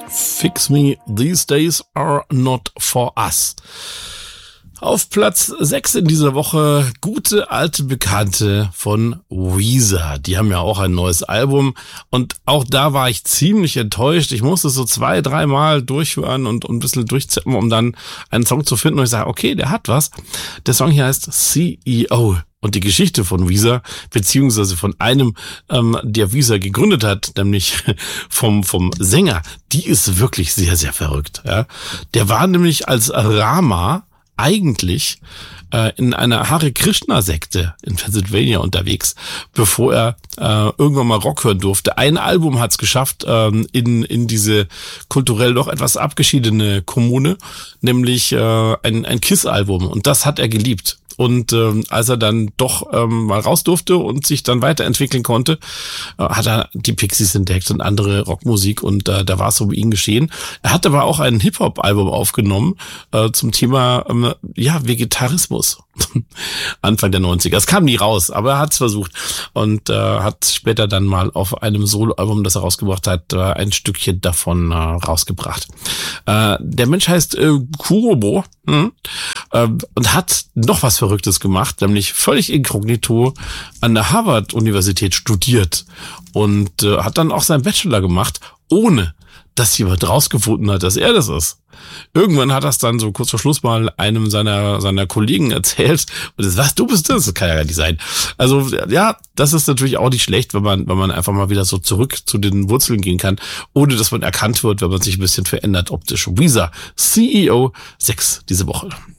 Fix Me, These Days Are Not For Us. Auf Platz 6 in dieser Woche gute alte Bekannte von Weezer. Die haben ja auch ein neues Album und auch da war ich ziemlich enttäuscht. Ich musste so 2-3 Mal durchhören und ein bisschen durchzippen, um dann einen Song zu finden. Und ich sage, okay, der hat was. Der Song hier heißt CEO. Und die Geschichte von Weezer, beziehungsweise von einem, der Weezer gegründet hat, nämlich vom Sänger, die ist wirklich sehr, sehr verrückt. Ja. Der war nämlich als Rama eigentlich in einer Hare Krishna Sekte in Pennsylvania unterwegs, bevor er irgendwann mal Rock hören durfte. Ein Album hat's geschafft in diese kulturell doch etwas abgeschiedene Kommune, nämlich ein Kiss-Album, und das hat er geliebt. Und als er dann doch mal raus durfte und sich dann weiterentwickeln konnte, hat er die Pixies entdeckt und andere Rockmusik, und da war es um ihn geschehen. Er hat aber auch ein Hip-Hop-Album aufgenommen zum Thema Vegetarismus. Anfang der 90er. Es kam nie raus, aber er hat es versucht und hat später dann mal auf einem Soloalbum, das er rausgebracht hat, ein Stückchen davon rausgebracht. Der Mensch heißt Kurobo und hat noch was Verrücktes gemacht, nämlich völlig inkognito an der Harvard-Universität studiert und hat dann auch seinen Bachelor gemacht, ohne dass jemand rausgefunden hat, dass er das ist. Irgendwann hat er es dann so kurz vor Schluss mal einem seiner Kollegen erzählt und das, was, du bist das? Das kann ja gar nicht sein. Also ja, das ist natürlich auch nicht schlecht, wenn man einfach mal wieder so zurück zu den Wurzeln gehen kann, ohne dass man erkannt wird, wenn man sich ein bisschen verändert optisch. Weezer, CEO 6 diese Woche.